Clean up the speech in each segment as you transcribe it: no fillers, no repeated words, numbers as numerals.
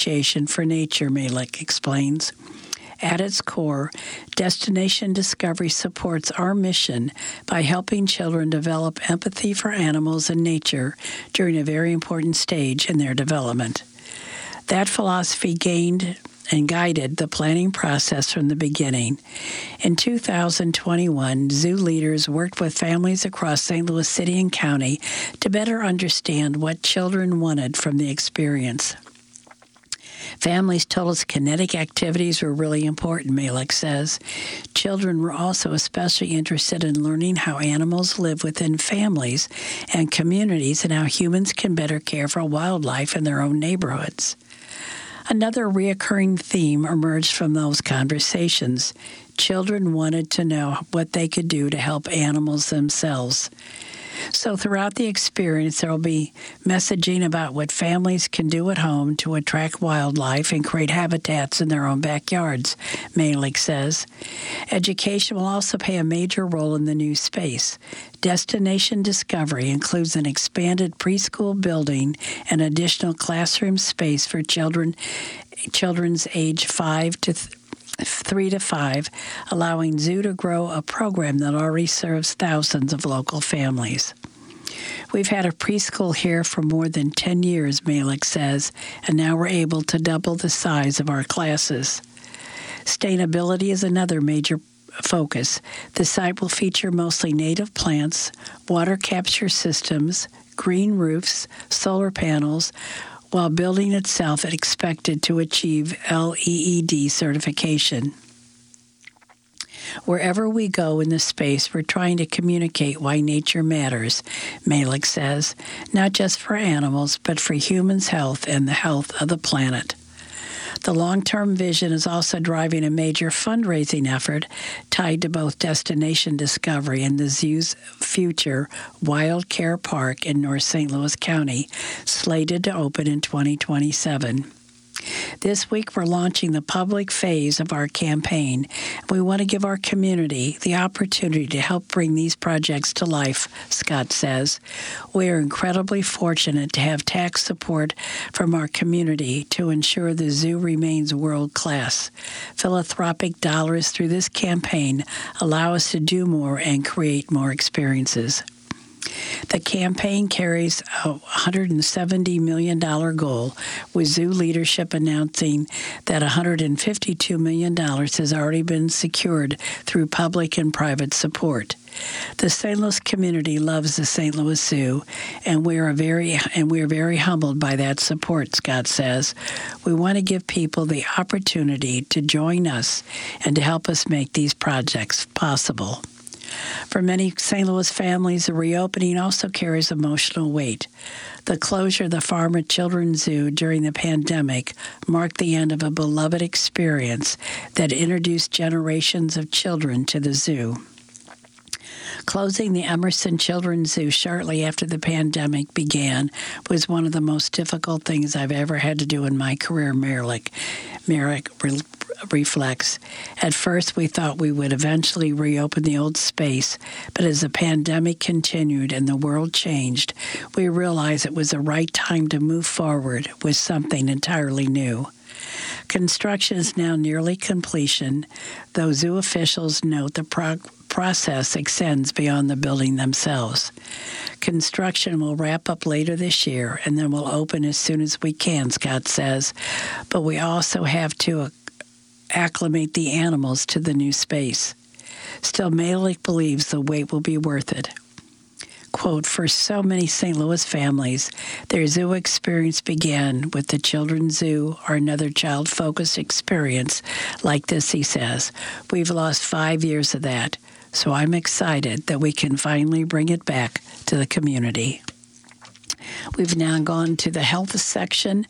appreciation for nature, Malik explains. At its core, Destination Discovery supports our mission by helping children develop empathy for animals and nature during a very important stage in their development. That philosophy gained and guided the planning process from the beginning. In 2021, zoo leaders worked with families across St. Louis City and County to better understand what children wanted from the experience. Families told us kinetic activities were really important, Malik says. Children were also especially interested in learning how animals live within families and communities and how humans can better care for wildlife in their own neighborhoods. Another reoccurring theme emerged from those conversations. Children wanted to know what they could do to help animals themselves. So throughout the experience, there will be messaging about what families can do at home to attract wildlife and create habitats in their own backyards, Malik says. Education will also play a major role in the new space. Destination Discovery includes an expanded preschool building and additional classroom space for children's age 3 to 5, allowing Zoo to grow a program that already serves thousands of local families. We've had a preschool here for more than 10 years, Malik says, and now we're able to double the size of our classes. Sustainability is another major focus. The site will feature mostly native plants, water capture systems, green roofs, solar panels, while building itself is expected to achieve LEED certification. Wherever we go in this space, we're trying to communicate why nature matters, Malik says, not just for animals, but for humans' health and the health of the planet. The long-term vision is also driving a major fundraising effort tied to both Destination Discovery and the zoo's future Wild Care Park in North St. Louis County, slated to open in 2027. This week, we're launching the public phase of our campaign. We want to give our community the opportunity to help bring these projects to life, Scott says. We are incredibly fortunate to have tax support from our community to ensure the zoo remains world-class. Philanthropic dollars through this campaign allow us to do more and create more experiences. The campaign carries a $170 million goal, with zoo leadership announcing that $152 million has already been secured through public and private support. The St. Louis community loves the St. Louis Zoo, and we are very humbled by that support, Scott says. We want to give people the opportunity to join us and to help us make these projects possible. For many St. Louis families, the reopening also carries emotional weight. The closure of the Farmer Children's Zoo during the pandemic marked the end of a beloved experience that introduced generations of children to the zoo. Closing the Emerson Children's Zoo shortly after the pandemic began was one of the most difficult things I've ever had to do in my career, Merrick reflects. At first, we thought we would eventually reopen the old space, but as the pandemic continued and the world changed, we realized it was the right time to move forward with something entirely new. Construction is now nearly completion, though zoo officials note the process extends beyond the building themselves. Construction will wrap up later this year, and then we'll open as soon as we can, Scott says, but we also have to acclimate the animals to the new space. Still, Malik believes the wait will be worth it. Quote, for so many St. Louis families, their zoo experience began with the Children's Zoo or another child-focused experience like this, he says. We've lost 5 years of that, so I'm excited that we can finally bring it back to the community. We've now gone to the health section.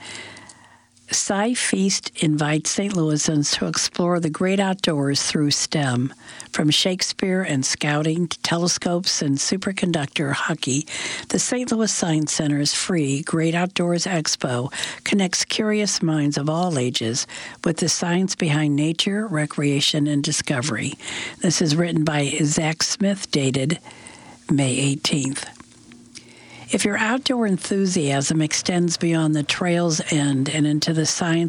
Sci-Feast invites St. Louisans to explore the great outdoors through STEM. From Shakespeare and scouting to telescopes and superconductor hockey, the St. Louis Science Center's free Great Outdoors Expo connects curious minds of all ages with the science behind nature, recreation, and discovery. This is written by Zach Smith, dated May 18th. If your outdoor enthusiasm extends beyond the trail's end and into the science